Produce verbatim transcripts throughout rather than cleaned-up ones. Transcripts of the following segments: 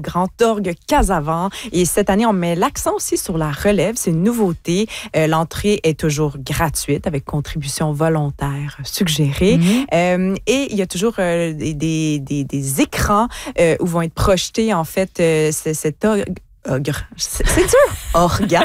grand orgue Casavant. Et cette année, on met l'accent aussi sur la relève. C'est une nouveauté. Euh, l'entrée est toujours gratuite avec contribution volontaire suggérée. Mm-hmm. Euh, et il y a toujours euh, des, des, des, des écrans euh, où vont être projetés, en fait, euh, cet orgue. Ogre. C'est, c'est dur. Orga.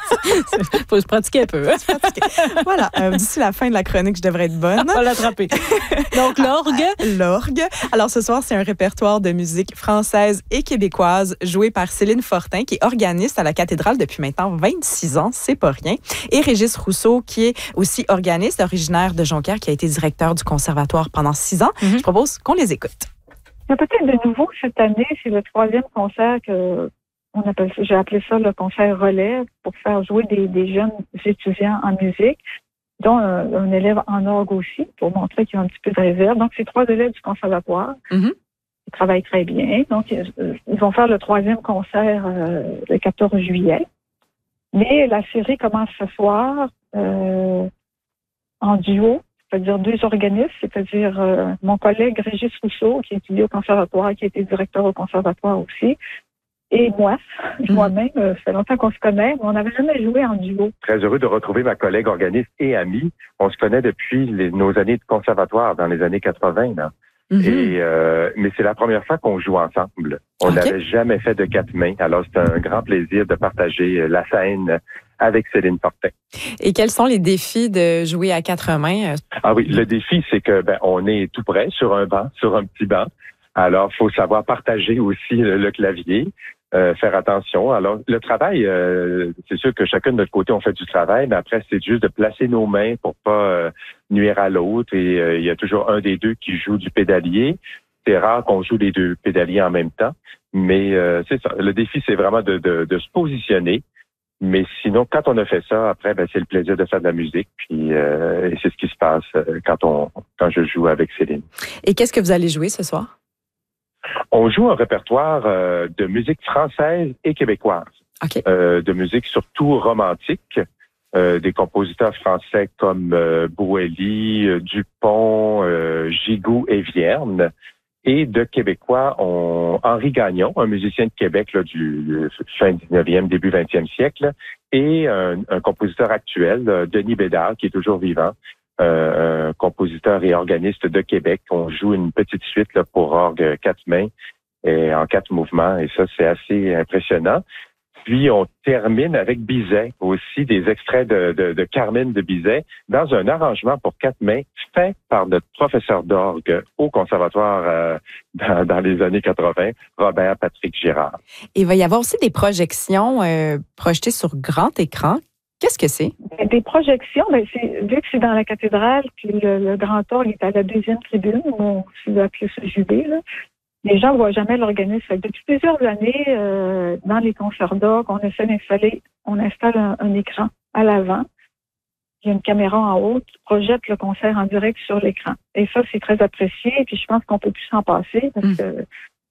Faut se pratiquer un peu. Hein? Se pratiquer. Voilà. Euh, d'ici la fin de la chronique, je devrais être bonne. On va l'attraper. Donc, l'orgue. L'orgue. Alors, ce soir, c'est un répertoire de musique française et québécoise joué par Céline Fortin, qui est organiste à la cathédrale depuis maintenant vingt-six ans. C'est pas rien. Et Régis Rousseau, qui est aussi organiste, originaire de Jonquière, qui a été directeur du conservatoire pendant six ans. Mm-hmm. Je propose qu'on les écoute. Il y a peut-être de nouveau cette année. C'est le troisième concert que On appelle ça, j'ai appelé ça le concert relève pour faire jouer des, des jeunes étudiants en musique, dont un, un élève en orgue aussi, pour montrer qu'il y a un petit peu de réserve. Donc, c'est trois élèves du conservatoire. Mm-hmm. Ils travaillent très bien. Donc, ils, ils vont faire le troisième concert euh, le quatorze juillet. Mais la série commence ce soir euh, en duo, c'est-à-dire deux organistes, c'est-à-dire euh, mon collègue Régis Rousseau, qui étudie au conservatoire, qui a été directeur au conservatoire aussi, et moi, mmh. moi-même, ça fait longtemps qu'on se connaît, mais on n'avait jamais joué en duo. Très heureux de retrouver ma collègue organiste et amie. On se connaît depuis les, nos années de conservatoire, dans les années quatre-vingts. Là. Mmh. Et, euh, mais c'est la première fois qu'on joue ensemble. On n'avait okay. jamais fait de quatre mains. Alors, c'est un grand plaisir de partager la scène avec Céline Fortin. Et quels sont les défis de jouer à quatre mains? Ah oui, le défi, c'est que ben, on est tout près sur un banc, sur un petit banc. Alors, il faut savoir partager aussi le, le clavier. Euh, faire attention. Alors, le travail, euh, c'est sûr que chacun de notre côté, on fait du travail, mais après, c'est juste de placer nos mains pour pas euh, nuire à l'autre. Et euh, il y a toujours un des deux qui joue du pédalier. C'est rare qu'on joue les deux pédaliers en même temps, mais euh, c'est ça. Le défi, c'est vraiment de, de, de se positionner. Mais sinon, quand on a fait ça, après, ben, c'est le plaisir de faire de la musique. Puis, euh, et c'est ce qui se passe quand on quand je joue avec Céline. Et qu'est-ce que vous allez jouer ce soir? On joue un répertoire euh, de musique française et québécoise, okay. euh, de musique surtout romantique, euh, des compositeurs français comme euh, Boëly, euh, Dupont, euh, Gigoux et Vierne, et de Québécois, on, Henri Gagnon, un musicien de Québec là, du fin dix-neuvième, début vingtième siècle, et un, un compositeur actuel, Denis Bédard, qui est toujours vivant. Euh, un compositeur et organiste de Québec. On joue une petite suite là, pour orgue quatre mains et en quatre mouvements, et ça, c'est assez impressionnant. Puis, on termine avec Bizet, aussi des extraits de, de, de Carmen de Bizet, dans un arrangement pour quatre mains fait par notre professeur d'orgue au conservatoire euh, dans, dans les années quatre-vingts, Robert Patrick Girard. Il va y avoir aussi des projections euh, projetées sur grand écran. Qu'est-ce que c'est? Des projections, ben c'est, vu que c'est dans la cathédrale, puis le, le grand orgue est à la deuxième tribune, on va appeler ça jubé, là. Les gens ne voient jamais l'organisme. Depuis plusieurs années, euh, dans les concerts d'orgue, on essaie d'installer, on installe un, un écran à l'avant. Il y a une caméra en haut qui projette le concert en direct sur l'écran. Et ça, c'est très apprécié. Et puis, je pense qu'on peut plus s'en passer parce mmh. que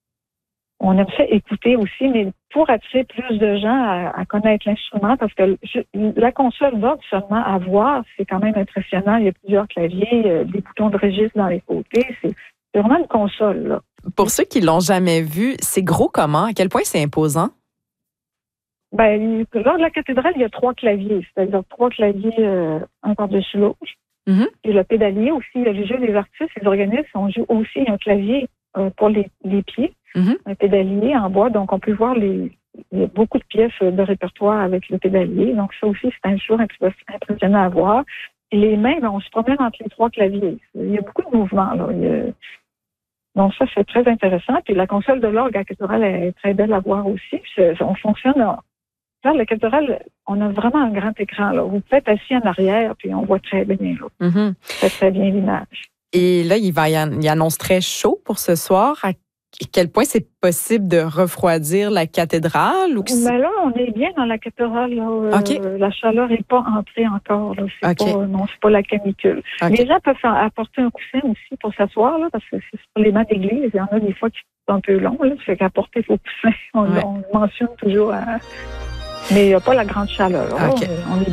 on aime ça écouter aussi, mais pour attirer plus de gens à, à connaître l'instrument, parce que je, la console d'orgue seulement à voir, c'est quand même impressionnant. Il y a plusieurs claviers, euh, des boutons de registre dans les côtés. C'est, c'est vraiment une console, là. Pour ceux qui l'ont jamais vu, c'est gros comment? À quel point c'est imposant? Ben, lors de la cathédrale, il y a trois claviers, c'est-à-dire trois claviers, euh, un par-dessus l'autre. Mm-hmm. Et le pédalier aussi, il y a le jeu des artistes, les organismes, on joue aussi un clavier euh, pour les, les pieds. Mm-hmm. Un pédalier en bois, donc on peut voir les, il y a beaucoup de pièces de répertoire avec le pédalier, donc ça aussi c'est un jour impressionnant à voir. Et les mains, ben, on se promène entre les trois claviers. Il y a beaucoup de mouvements là. Il y a... Donc ça c'est très intéressant. Puis la console de l'orgue à la cathédrale est très belle à voir aussi. Puis on fonctionne. Là, la cathédrale, on a vraiment un grand écran là. Vous pouvez être assis en arrière, puis on voit très bien là. Mm-hmm. Très très bien l'image. Et là, il va y en, il annonce très chaud pour ce soir. À quel point c'est possible de refroidir la cathédrale? Ou que ben là, on est bien dans la cathédrale. Là. Okay. Euh, la chaleur n'est pas entrée encore. Là. C'est okay. pas, non, c'est pas la canicule. Okay. Les gens peuvent apporter un coussin aussi pour s'asseoir, là, parce que c'est sur les bancs d'église. Il y en a des fois qui sont un peu longs. Là, ça fait qu'apporter vos coussins, on, ouais. on mentionne toujours. À... Mais il n'y a pas la grande chaleur. Okay. On est